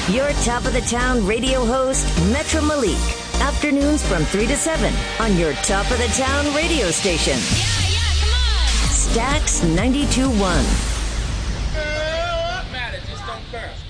Your top of the town radio host, Metro Malik. Afternoons from 3 to 7 on your top of the town radio station. Yeah, come on. Stax 92.1. What matter? Just don't curse.